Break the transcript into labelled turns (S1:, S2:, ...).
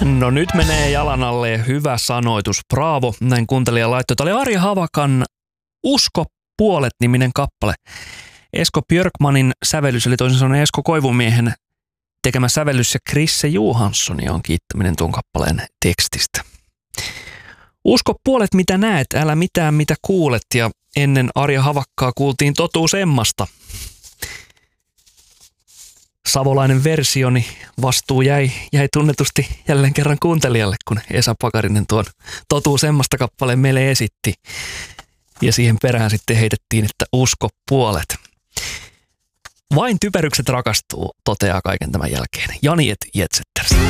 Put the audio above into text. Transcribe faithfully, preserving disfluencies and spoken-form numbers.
S1: No nyt menee jalan alle hyvä sanoitus. Bravo, näin kuuntelija laittoi. Tämä oli Arja Havakan Usko puolet-niminen kappale. Esko Björkmanin sävellys, eli toisin sanoen Esko Koivumiehen tekemä sävellys ja Krisse Johanssoni on kiittäminen tuon kappaleen tekstistä. Usko puolet mitä näet, älä mitään mitä kuulet, ja ennen Arja Havakkaa kuultiin Totuus Emmasta. Savolainen versioni vastuu jäi, jäi tunnetusti jälleen kerran kuuntelijalle, kun Esa Pakarinen tuon Totuus Emmasta kappaleen meille esitti. Ja siihen perään sitten heitettiin, että usko puolet. Vain typerykset rakastuu, toteaa kaiken tämän jälkeen. Jani et Jetset.